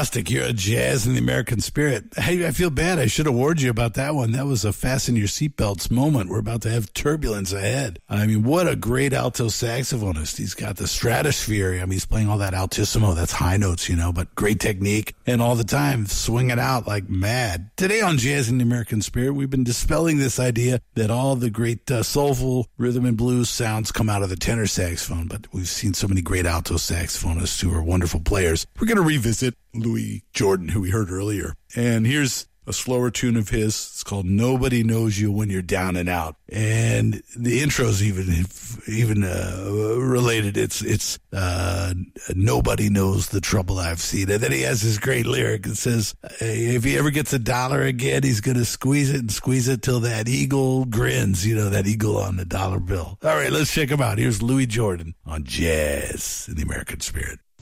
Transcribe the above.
Bostic, you're a Jazz in the American Spirit. Hey, I feel bad. I should have warned you about that one. That was a fasten your seatbelts moment. We're about to have turbulence ahead. I mean, what a great alto saxophonist. He's got the stratosphere. I mean, he's playing all that altissimo. That's high notes, but great technique. And all the time, swinging out like mad. Today on Jazz in the American Spirit, we've been dispelling this idea that all the great soulful rhythm and blues sounds come out of the tenor saxophone. But we've seen so many great alto saxophonists who are wonderful players. We're going to revisit Louis Jordan, who we heard earlier. And here's a slower tune of his. It's called Nobody Knows You When You're Down and Out. And the intro's even related. It's Nobody Knows the Trouble I've Seen. And then he has this great lyric. It says, if he ever gets $1 again, he's going to squeeze it till that eagle grins, that eagle on the dollar bill. All right, let's check him out. Here's Louis Jordan on Jazz in the American Spirit.